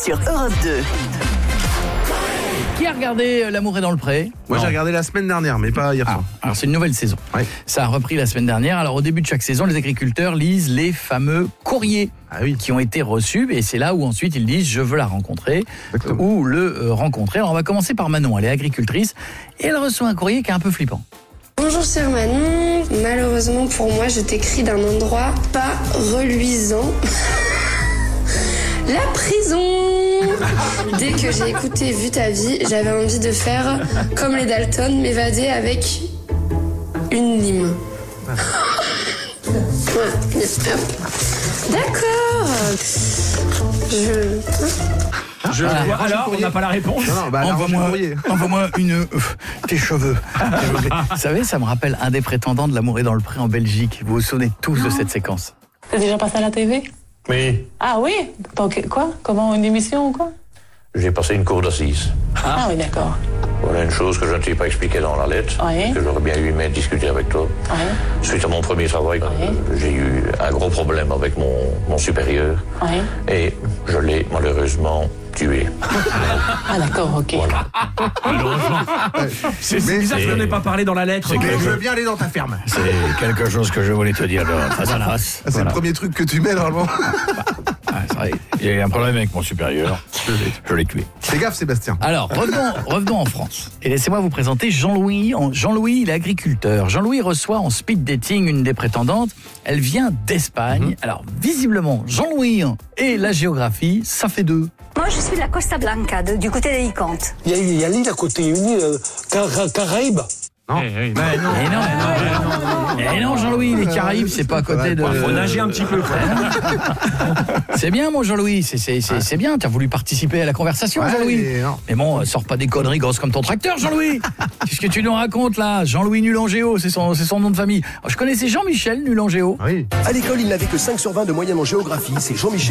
sur Europe 2. Qui a regardé L'amour est dans le pré? Moi j'ai regardé la semaine dernière, mais pas hier soir. Alors c'est une nouvelle saison. Ouais. Ça a repris la semaine dernière. Alors au début de chaque saison, les agriculteurs lisent les fameux courriers qui ont été reçus. Et c'est là où ensuite ils disent « je veux la rencontrer » ou le rencontrer. Alors on va commencer par Manon, elle est agricultrice. Et elle reçoit un courrier qui est un peu flippant. Bonjour chère Manon, malheureusement pour moi je t'écris d'un endroit pas reluisant. La prison. Dès que j'ai écouté Vu ta vie, j'avais envie de faire comme les Dalton, m'évader avec une lime. D'accord. Alors, on n'a pas la réponse. Non, bah, Envoie-moi tes cheveux. Vous savez, ça me rappelle un des prétendants de L'amour est dans le pré en Belgique. Vous vous souvenez tous de cette séquence? C'est déjà passé à la TV? Oui, Ah oui? Donc quoi? Comment, une émission ou quoi? j'ai passé une cour d'assises. Ah oui, d'accord. Voilà une chose que je ne t'ai pas expliquée dans la lettre, Oui. que j'aurais bien aimé discuter avec toi. Oui. Suite à mon premier travail, j'ai eu un gros problème avec mon supérieur Oui. et je l'ai malheureusement tué. Ah d'accord, ok. Voilà. C'est bizarre que je n'en ai pas parlé dans la lettre. Mais je veux bien aller dans ta ferme. C'est quelque chose que je voulais te dire de Fazanas. C'est le premier truc que tu mets normalement. C'est vrai, il y a eu un problème avec mon supérieur. Je l'ai tué. Fais gaffe Sébastien. Alors, revenons en France. Et laissez-moi vous présenter Jean-Louis. Jean-Louis, il est agriculteur. Jean-Louis reçoit en speed dating une des prétendantes. Elle vient d'Espagne. Alors, visiblement, Jean-Louis et la géographie, ça fait deux. Moi, je suis de la Costa Blanca, du côté d'Alicante. Il y a l'île à côté, une île Caraïbes. Non. Et non, Jean-Louis, les Caraïbes, c'est pas à côté de... Faut nager un petit peu. C'est bien, mon Jean-Louis, c'est bien. Tu as voulu participer à la conversation, Jean-Louis. Mais bon, sors pas des conneries grosses comme ton tracteur, Jean-Louis. Qu'est-ce que tu nous racontes, là? Jean-Louis Nul en Géo, c'est son nom de famille. Alors, je connaissais Jean-Michel Nul en Géo. Oui. À l'école, il n'avait que 5 sur 20 de moyenne en géographie. C'est Jean-Michel